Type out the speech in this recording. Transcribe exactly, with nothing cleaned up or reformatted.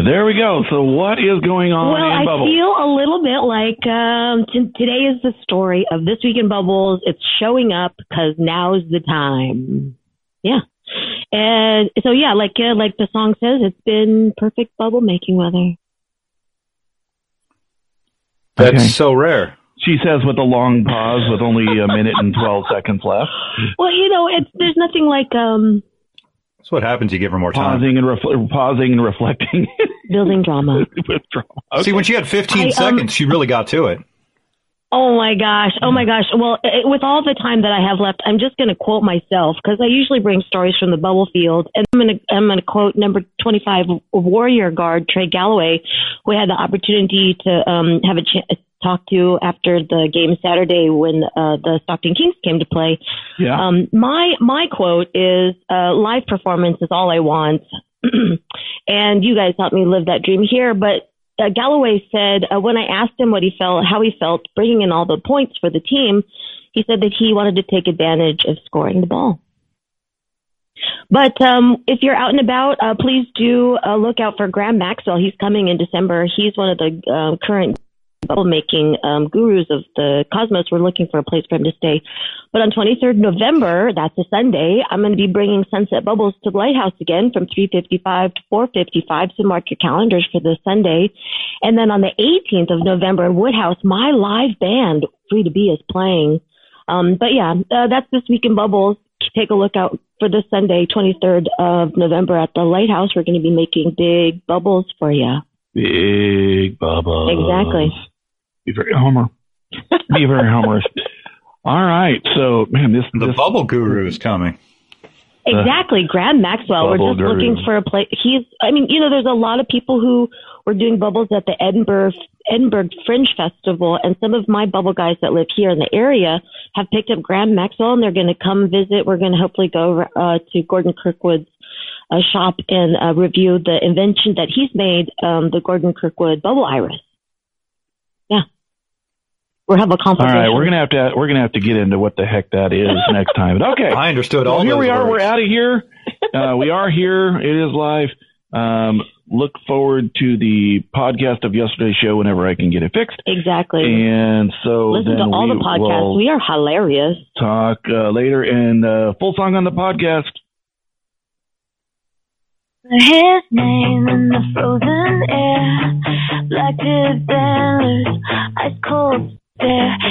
There we go. So what is going on well, in I Bubbles? Well, I feel a little bit like um, t- today is the story of This Week in Bubbles. It's showing up because now's the time. Yeah. And so, yeah, like uh, like the song says, it's been perfect bubble making weather. That's Okay. so rare. She says with a long pause with only a minute and twelve seconds left. Well, you know, it's there's nothing like um, That's what happens. You give her more time. Pausing and, ref- pausing and reflecting. building drama. with drama. Okay. See, when she had fifteen I, um, seconds, she really got to it. Oh my gosh. Oh my gosh. Well, it, with all the time that I have left, I'm just going to quote myself because I usually bring stories from the bubble field. And I'm going to, I'm going to quote number twenty-five Warrior guard Trey Galloway, who I had the opportunity to um, have a chance talk to after the game Saturday when uh, the Stockton Kings came to play. Yeah. Um, my, my quote is, uh, live performance is all I want. And you guys helped me live that dream here. But Uh, Galloway said uh, when I asked him what he felt, how he felt bringing in all the points for the team, he said that he wanted to take advantage of scoring the ball. But um, if you're out and about, uh, please do uh, look out for Graham Maxwell. He's coming in December. He's one of the uh, current bubble making um, gurus of the Cosmos. We're looking for a place for him to stay. But on twenty-third of November, that's a Sunday, I'm going to be bringing Sunset Bubbles to the Lighthouse again from three fifty-five to four fifty-five. So mark your calendars for this Sunday. And then on the eighteenth of November in Woodhouse, my live band, Free to Be, is playing. Um, but yeah, uh, that's This Week in Bubbles. Take a look out for this Sunday, twenty-third of November at the Lighthouse. We're going to be making big bubbles for you. Big bubbles. Exactly. Be very Homer. Be very humorous. All right. So, man, this The this, bubble guru is coming. Exactly. Graham Maxwell. We're Bubble just guru. looking for a place. He's, I mean, you know, there's a lot of people who were doing bubbles at the Edinburgh, Edinburgh Fringe Festival. And some of my bubble guys that live here in the area have picked up Graham Maxwell and they're going to come visit. We're going to hopefully go uh, to Gordon Kirkwood's uh, shop and uh, review the invention that he's made, um, the Gordon Kirkwood Bubble Iris. Yeah. We'll have a all conversation. right, we're gonna have to we're gonna have to get into what the heck that is next time. But okay, I understood all well, here those we are. words. We're out of here. Uh, we are here. It is live. Um, look forward to the podcast of yesterday's show whenever I can get it fixed. Exactly. And so Listen then to all we the podcasts. will We are hilarious. talk uh, later. And uh, full song on the podcast. His name in the frozen air, black tip antlers, ice cold stare.